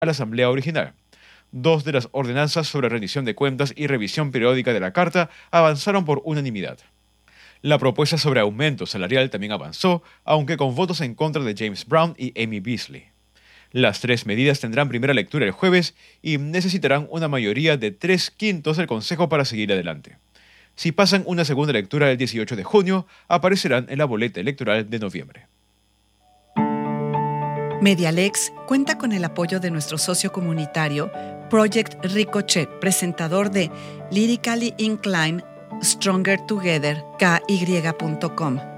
a la Asamblea original. Dos de las ordenanzas sobre rendición de cuentas y revisión periódica de la Carta avanzaron por unanimidad. La propuesta sobre aumento salarial también avanzó, aunque con votos en contra de James Brown y Amy Beasley. Las tres medidas tendrán primera lectura el jueves y necesitarán una mayoría de 3/5 del Consejo para seguir adelante. Si pasan una segunda lectura el 18 de junio, aparecerán en la boleta electoral de noviembre. Medialex cuenta con el apoyo de nuestro socio comunitario Project Ricochet, presentador de Lyrically Inclined, Stronger Together, KY.com.